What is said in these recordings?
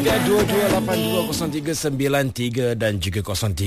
0282039393 dan juga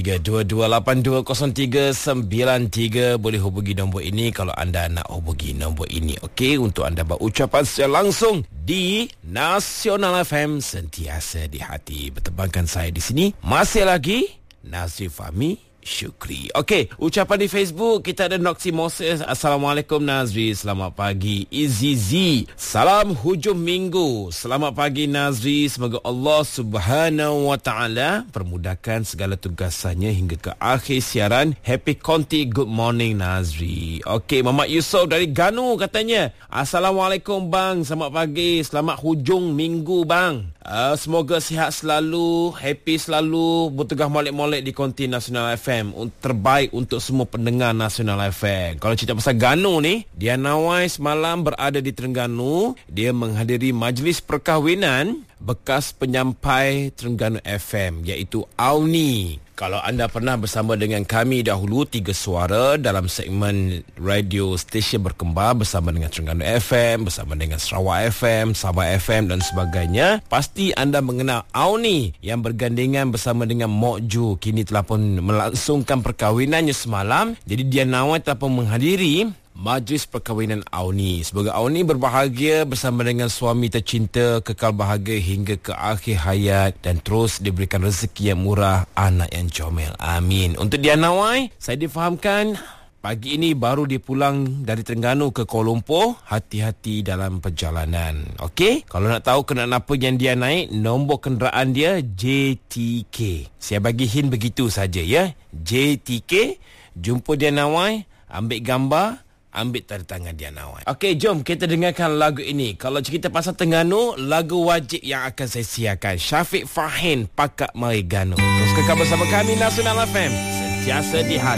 0322820393. Boleh hubungi nombor ini kalau anda nak hubungi nombor ini. Okey, untuk anda berucapan secara langsung di Nasional FM, sentiasa di hati. Bertemankan saya di sini masih lagi Nazri Fahmi Syukri. Okey, ucapan di Facebook kita ada Noxy Moses. Assalamualaikum Nazri, selamat pagi. Izizi, salam hujung minggu. Selamat pagi Nazri, semoga Allah Subhanahu Wa Taala permudahkan segala tugasannya hingga ke akhir siaran. Happy Conti, good morning Nazri. Okey, Muhammad Yusof dari Ganu katanya, Assalamualaikum bang, selamat pagi, selamat hujung minggu bang. Semoga sihat selalu, happy selalu, bertugas molek-molek di Konti Nasional FM. Terbaik untuk semua pendengar Nasional FM. Kalau cerita pasal Ganu ni, Dian Nawai semalam berada di Terengganu. Dia menghadiri majlis perkahwinan bekas penyampai Terengganu FM, iaitu Auni. Kalau anda pernah bersama dengan kami dahulu, 3 Suara dalam segmen radio stesen berkembar bersama dengan Terengganu FM, bersama dengan Sarawak FM, Sabah FM dan sebagainya, pasti anda mengenal Auni yang bergandengan bersama dengan Mok Ju. Kini telah pun melangsungkan perkahwinannya semalam. Jadi dia Nawai telah pun menghadiri majlis perkahwinan Auni. Semoga Auni berbahagia bersama dengan suami tercinta, kekal bahagia hingga ke akhir hayat dan terus diberikan rezeki yang murah, anak yang comel. Amin. Untuk Dian Nawai, saya difahamkan pagi ini baru dia pulang dari Terengganu ke Kuala Lumpur. Hati-hati dalam perjalanan. Okey? Kalau nak tahu kenderaan apa yang dia naik, nombor kenderaan dia JTK. Saya bagi hint begitu saja ya. JTK. Jumpa Dian Nawai, ambil gambar, ambil tanda tangan Dian Nawai. Okey, jom kita dengarkan lagu ini. Kalau cerita pasal Terengganu, lagu wajib yang akan saya siarkan, Syafiq Fahin, Pakak Mari Ganu. Terus kekal bersama kami Nasional FM, sentiasa di hati.